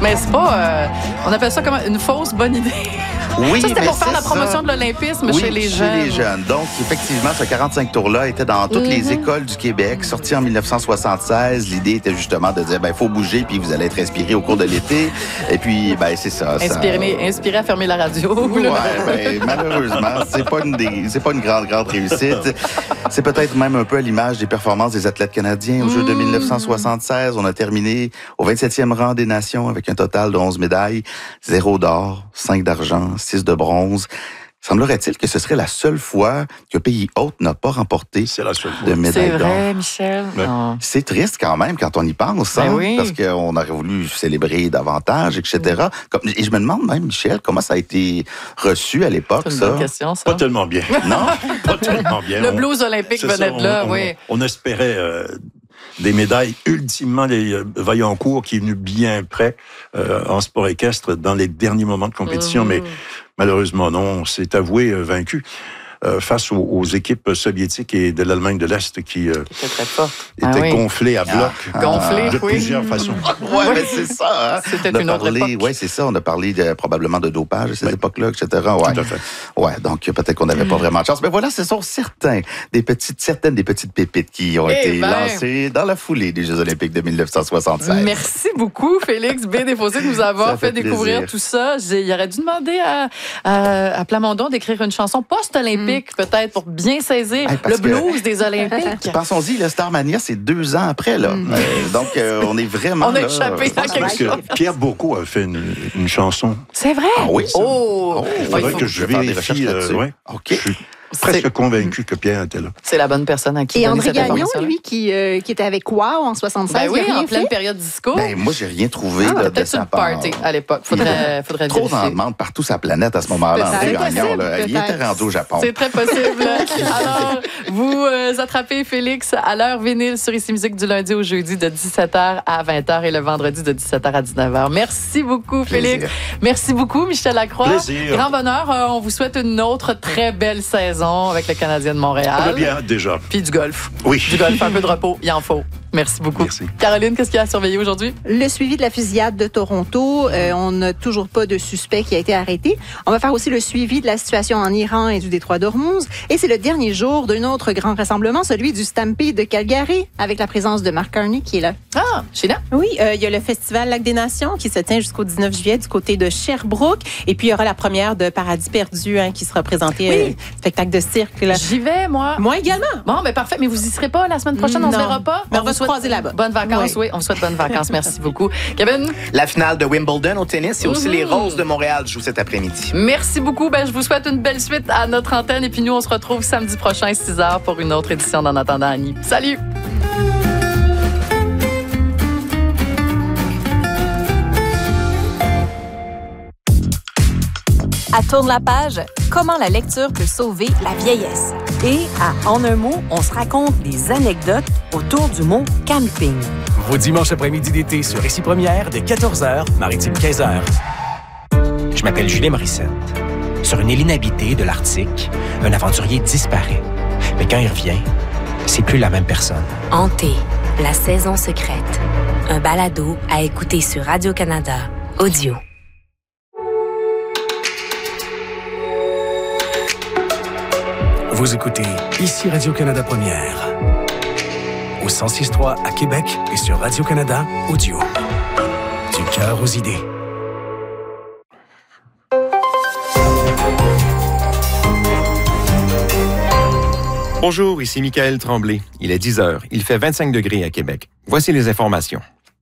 Mais c'est pas... on appelle ça comme une fausse bonne idée. Oui, ça, c'était pour faire la promotion de l'olympisme chez les jeunes. Chez les jeunes. Donc, effectivement, ce 45 tours-là était dans toutes les écoles du Québec, sorti en 1976. L'idée était justement de dire, il faut bouger, puis vous allez être inspiré au cours de l'été. Et puis, c'est ça. Inspiré à fermer la radio. Ouais, malheureusement, c'est pas une grande réussite. C'est peut-être même un peu à l'image des performances des athlètes canadiens aux Jeux de 1976. On a terminé au 27e rang des nations avec un total de 11 médailles, 0 d'or, 5 d'argent, 6 de bronze. Semblerait-il que ce serait la seule fois qu'un pays hôte n'a pas remporté de médaille d'or. C'est vrai, Michel. Ouais. C'est triste quand même quand on y pense, oui. Parce qu'on aurait voulu célébrer davantage, etc. Et je me demande même, Michel, comment ça a été reçu à l'époque, c'est une bonne question, ça. Pas tellement bien. Non? Pas tellement bien. Le blues olympique venait de là, oui. On espérait... des médailles, ultimement, les Vaillancourt qui est venu bien près en sport équestre dans les derniers moments de compétition, mais malheureusement non, on s'est avoué vaincu face aux équipes soviétiques et de l'Allemagne de l'Est qui étaient gonflées à bloc de plusieurs façons. Oui, mais c'est ça. C'était une autre époque. Oui, c'est ça. On a parlé probablement de dopage à ces époques-là, etc. Ouais. Tout à fait. Ouais, donc peut-être qu'on n'avait pas vraiment de chance. Mais voilà, ce sont certaines des petites pépites qui ont été lancées dans la foulée des Jeux olympiques de 1976. Merci beaucoup, Félix B. Desfossés, de nous avoir fait découvrir tout ça. Il aurait dû demander à Plamondon d'écrire une chanson post-olympique, peut-être, pour bien saisir le blues des Olympiques. Pensons-y, le Starmania, c'est 2 ans après, là. Donc, on est vraiment... On a échappé à quelque chose. Pierre Beaucot a fait une chanson. C'est vrai? Ah oui? Il faudrait que je vérifie. OK. Je suis presque convaincu que Pierre était là. C'est la bonne personne à qui Et donner André cette Gagnon, information-là. lui, qui était avec Wow en 76, Ben oui, il a rien en pleine fait? période disco. Moi, j'ai rien trouvé de peut-être sa une part. party à l'époque. Faudrait Trop vérifier. en demande partout sur la planète à ce moment-là. C'est André Gagnon, possible, là, il était rendu au Japon. C'est très possible. Alors, vous attrapez Félix à l'heure vinyle sur Ici Musique du lundi au jeudi de 17h à 20h et le vendredi de 17h à 19h. Merci beaucoup, Félix. Merci beaucoup, Michel Lacroix. Plaisir. Grand bonheur. On vous souhaite une autre très belle saison avec le Canadien de Montréal. Bien, déjà. Puis du golf. Oui. Du golf, un peu de repos, il en faut. Merci beaucoup. Merci. Caroline, qu'est-ce qu'il y a à surveiller aujourd'hui? Le suivi de la fusillade de Toronto. On n'a toujours pas de suspect qui a été arrêté. On va faire aussi le suivi de la situation en Iran et du détroit d'Ormuz. Et c'est le dernier jour d'un autre grand rassemblement, celui du Stampede de Calgary, avec la présence de Mark Carney qui est là. Ah, Sheila? Oui, il y a le Festival Lac des Nations qui se tient jusqu'au 19 juillet du côté de Sherbrooke. Et puis, il y aura la première de Paradis perdu qui sera présentée, spectacle de cirque. Là. J'y vais, moi. Moi également. Bon, ben parfait. Mais vous y serez pas la semaine prochaine? On se verra pas? Mais on va se croiser là-bas. Bonnes vacances, oui. On vous souhaite bonnes vacances. Merci beaucoup. Kevin? La finale de Wimbledon au tennis et aussi les Roses de Montréal jouent cet après-midi. Merci beaucoup. Ben, je vous souhaite une belle suite à notre antenne. Et puis nous, on se retrouve samedi prochain, 6h, pour une autre édition d'En attendant Annie. Salut! À Tourne la page, comment la lecture peut sauver la vieillesse. Et à En un mot, on se raconte des anecdotes autour du mot camping. Vos dimanches après-midi d'été sur Ici Première de 14h, Maritime 15h. Je m'appelle Julien Morissette. Sur une île inhabitée de l'Arctique, un aventurier disparaît. Mais quand il revient, c'est plus la même personne. Hanté, la saison secrète. Un balado à écouter sur Radio-Canada Audio. Vous écoutez Ici Radio-Canada Première. Au 106.3 à Québec et sur Radio-Canada Audio. Du cœur aux idées. Bonjour, ici Michael Tremblay. Il est 10h. Il fait 25 degrés à Québec. Voici les informations.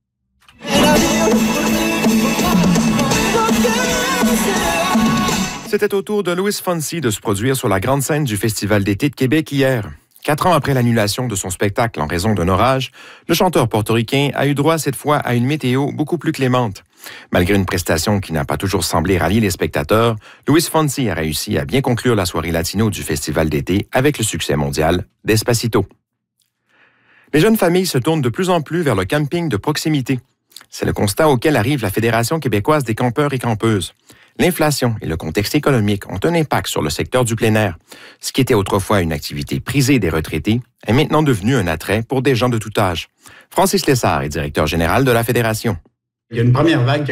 C'était au tour de Louis Fonsi de se produire sur la grande scène du Festival d'été de Québec hier. 4 ans après l'annulation de son spectacle en raison d'un orage, le chanteur portoricain a eu droit cette fois à une météo beaucoup plus clémente. Malgré une prestation qui n'a pas toujours semblé rallier les spectateurs, Louis Fonsi a réussi à bien conclure la soirée latino du Festival d'été avec le succès mondial Despacito. Les jeunes familles se tournent de plus en plus vers le camping de proximité. C'est le constat auquel arrive la Fédération québécoise des campeurs et campeuses. L'inflation et le contexte économique ont un impact sur le secteur du plein air. Ce qui était autrefois une activité prisée des retraités est maintenant devenu un attrait pour des gens de tout âge. Francis Lessard est directeur général de la Fédération. Il y a une première vague